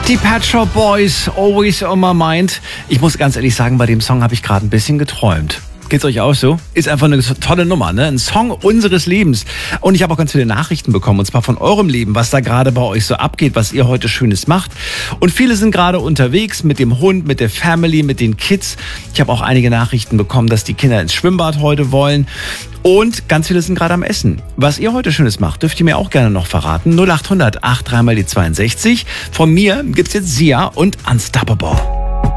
Die Pet Shop Boys, Always on My Mind. Ich muss ganz ehrlich sagen, bei dem Song habe ich gerade ein bisschen geträumt. Geht's euch auch so? Ist einfach eine tolle Nummer, ne? Ein Song unseres Lebens. Und ich habe auch ganz viele Nachrichten bekommen, und zwar von eurem Leben, was da gerade bei euch so abgeht, was ihr heute Schönes macht. Und viele sind gerade unterwegs mit dem Hund, mit der Family, mit den Kids. Ich habe auch einige Nachrichten bekommen, dass die Kinder ins Schwimmbad heute wollen. Und ganz viele sind gerade am Essen. Was ihr heute Schönes macht, dürft ihr mir auch gerne noch verraten. 0800 83 mal die 62. Von mir gibt's jetzt Sia und Unstoppable.